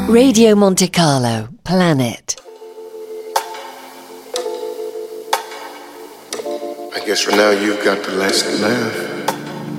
Radio Monte Carlo, Planet. I guess for now you've got the last laugh.